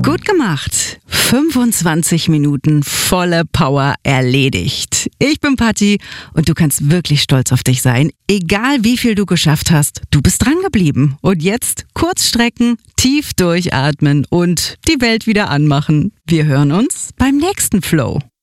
Gut gemacht. 25 Minuten volle Power erledigt. Ich bin Patti und du kannst wirklich stolz auf dich sein. Egal wie viel du geschafft hast, du bist dran geblieben. Und jetzt kurz strecken, tief durchatmen und die Welt wieder anmachen. Wir hören uns beim nächsten Flow.